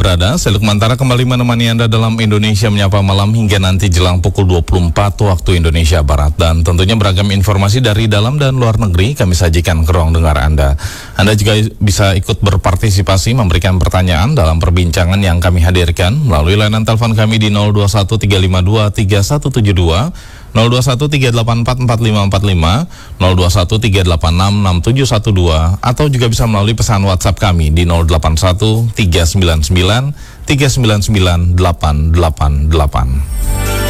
berada, saya Lukmantara kembali menemani Anda dalam Indonesia Menyapa Malam hingga nanti jelang pukul 24 waktu Indonesia Barat. Dan tentunya beragam informasi dari dalam dan luar negeri kami sajikan ke ruang dengar Anda. Anda juga bisa ikut berpartisipasi memberikan pertanyaan dalam perbincangan yang kami hadirkan melalui layanan telepon kami di 0213523172, 0213844545, 0213866712, atau juga bisa melalui pesan WhatsApp kami di 081399399888.